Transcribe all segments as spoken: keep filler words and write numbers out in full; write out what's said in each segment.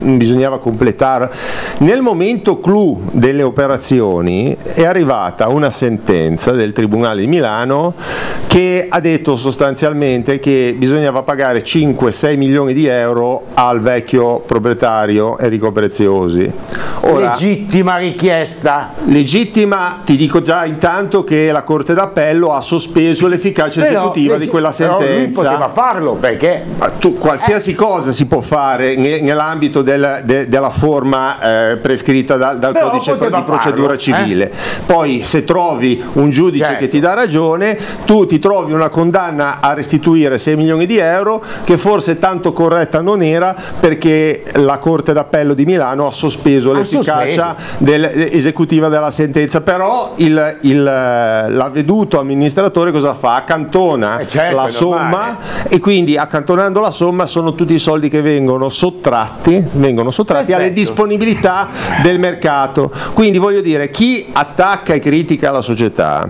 bisognava completare. Nel momento clou delle operazioni è arrivata una sentenza del Tribunale di Milano che ha detto sostanzialmente che bisognava pagare cinque sei milioni di euro al vecchio proprietario Enrico Preziosi. Ora, legittima richiesta. Legittima, ti dico già intanto che la Corte d'Appello ha sospeso l'efficacia Però, esecutiva leggi- di quella però sentenza. lui poteva farlo perché Tu, qualsiasi eh. cosa si può fare ne, nell'ambito del, de, della forma eh, prescritta dal, dal codice di procedura farlo, civile. Eh? Poi se trovi un giudice certo. che ti dà ragione, tu ti trovi una condanna a restituire sei milioni di euro che forse tanto corretta non era, perché la Corte d'Appello di Milano ha sospeso l'efficacia del, esecutiva della sentenza. Però il, il, l'avveduto amministratore cosa fa? Accantona eh certo, la somma, e quindi accantonando la somma sono tutti i soldi che vengono sottratti, vengono sottratti alle disponibilità del mercato. Quindi voglio dire, chi attacca e critica la società,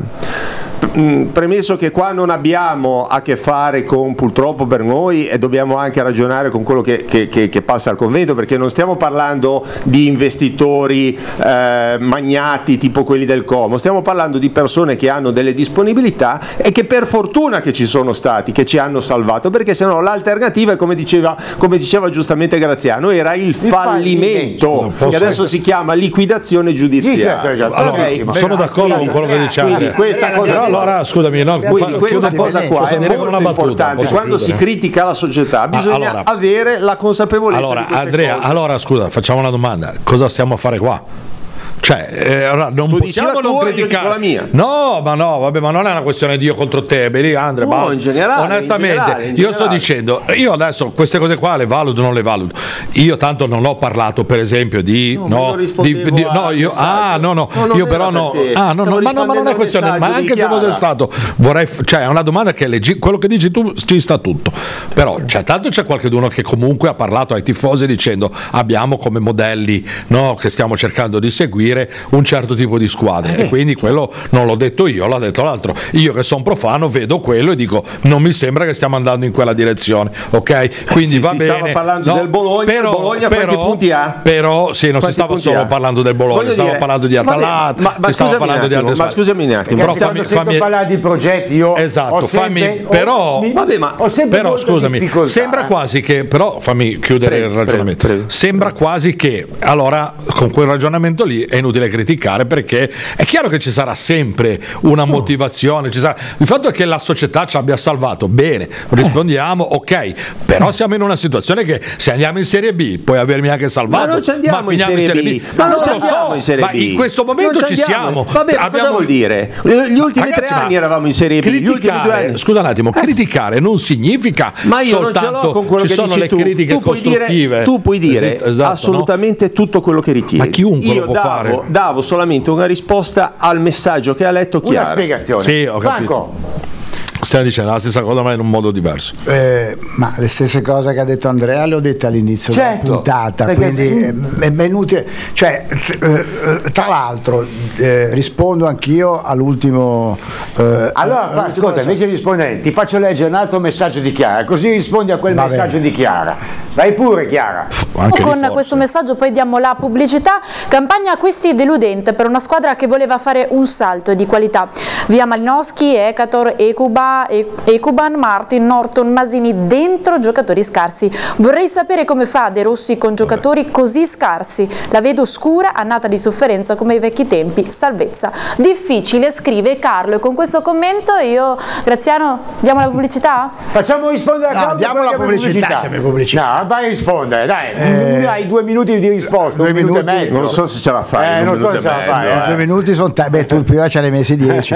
premesso che qua non abbiamo a che fare con, purtroppo per noi, e dobbiamo anche ragionare con quello che, che, che, che passa al convento, perché non stiamo parlando di investitori eh, magnati tipo quelli del Como, stiamo parlando di persone che hanno delle disponibilità e che per fortuna che ci sono stati, che ci hanno salvato, perché sennò l'alternativa, come diceva, come diceva giustamente Graziano, era il, il fallimento, che adesso si chiama liquidazione giudiziaria. Allora, okay. Sono d'accordo con quello che diciamo. Quindi questa cosa, allora, scusami, no, quindi questa cosa qua è molto una battuta, importante. Quando si critica la società bisogna allora, avere la consapevolezza allora, di queste Andrea, cose. Allora scusa, facciamo una domanda: cosa stiamo a fare qua? Cioè, eh, non tu possiamo non tua, criticare. La mia. No, ma no, vabbè, ma non è una questione di io contro te, Beli, Andre, no, basta. In generale, onestamente, in generale, in io generale. sto dicendo, io adesso queste cose qua le valuto o non le valuto. Io tanto non ho parlato, per esempio, di no, no, di, di, no io ah, no, no, no io però no, ah, no, no, ma no, ma non è questione, ma anche se fosse stato, vorrei, cioè, è una domanda che leggi, quello che dici tu ci sta tutto. Però, cioè, tanto c'è qualcuno che comunque ha parlato ai tifosi dicendo "Abbiamo come modelli, no, che stiamo cercando di seguire un certo tipo di squadre", e quindi quello non l'ho detto io, l'ha detto l'altro. Io che sono profano vedo quello e dico non mi sembra che stiamo andando in quella direzione, ok? Quindi sì, va si bene. Stava parlando no, del Bologna, però, il Bologna però, quanti punti ha? Però sì, non quanti si stava solo ha? parlando del Bologna, Voglio stavo dire, parlando di Atalanta, ma, ma, si stava parlando di altre ma scusami un attimo, però fammi, sempre fammi parlare di progetti, io esatto, ho sempre, fammi, però, ho, mi, vabbè, ma, ho sempre però scusami, difficoltà. Sembra quasi che, però fammi chiudere prego, il ragionamento. Prego, prego. Sembra quasi che allora con quel ragionamento lì è inutile criticare, perché è chiaro che ci sarà sempre una motivazione, ci sarà. Il fatto è che la società ci abbia salvato, bene, rispondiamo, ok, però siamo in una situazione che se andiamo in Serie B puoi avermi anche salvato, ma non ci andiamo ma in Serie, in Serie B, ma non non ci lo andiamo so, in Serie ma B. in questo momento ci, ci siamo. Vabbè, ma abbiamo... cosa vuol dire? Gli ultimi Ragazzi, tre anni eravamo in Serie B, gli ultimi due anni. Scusa un attimo, eh. criticare non significa ma io soltanto non ce l'ho con quello ci che sono dici le tu. critiche tu puoi costruttive. Dire, tu puoi dire esatto, assolutamente no? tutto quello che ritieni. Ma chiunque io lo può davo, fare. davo solamente una risposta al messaggio che ha letto Chiara. Una spiegazione. Sì, ho capito. Franco. Stiamo dicendo la stessa cosa ma in un modo diverso. Eh, ma le stesse cose che ha detto Andrea le ho dette all'inizio certo, della puntata, quindi è, è inutile. Cioè, tra l'altro eh, rispondo anch'io all'ultimo. Eh, allora fa, ascolta, invece di rispondere ti faccio leggere un altro messaggio di Chiara, così rispondi a quel Va messaggio bene. di Chiara. Vai pure Chiara. Anche con questo messaggio poi diamo la pubblicità. Campagna acquisti deludente per una squadra che voleva fare un salto di qualità. Via Malinowski, Ekator, Ekuba, Ekuban, Martin, Norton, Masini, dentro giocatori scarsi. Vorrei sapere come fa De Rossi con giocatori così scarsi. La vedo scura, annata di sofferenza come ai vecchi tempi. Salvezza. Difficile, scrive Carlo, e con questo commento io, Graziano, diamo la pubblicità? Facciamo rispondere a No, Claudio. diamo la pubblicità, siamo in pubblicità. No, vai a rispondere, dai. Eh, hai due minuti di risposta, due un minuto e minuti, mezzo. Non so se ce la fai. Eh, non so se ce la fai. Eh, due minuti sono t- beh, tu prima ce ne hai messi dieci.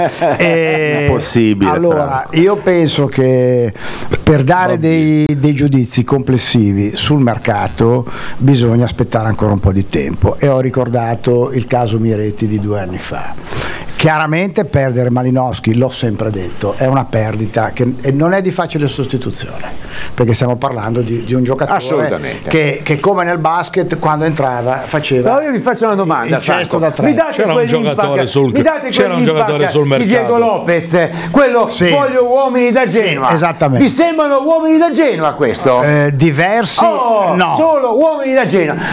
Eh, Impossibile. Allora, io penso che per dare dei, dei giudizi complessivi sul mercato bisogna aspettare ancora un po' di tempo, e ho ricordato il caso Miretti di due anni fa. Chiaramente perdere Malinowski, l'ho sempre detto, è una perdita che e non è di facile sostituzione, perché stiamo parlando di, di un giocatore che, che come nel basket quando entrava faceva. No, io vi faccio una domanda. Il cesto da tre. Mi date c'era un giocatore sul, mi date c'era un giocatore sul mercato. Di Diego Lopez, quello Sì. voglio uomini da Genova. Sì, esattamente. Vi sembrano uomini da Genova questo? Eh, diversi? Oh, no. solo uomini da Genova.